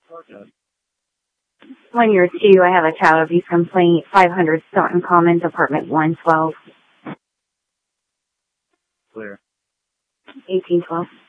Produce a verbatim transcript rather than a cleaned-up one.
Yes. One year two, I have a child abuse complaint, five hundred Staunton Commons, apartment one twelve. Clear. eighteen twelve.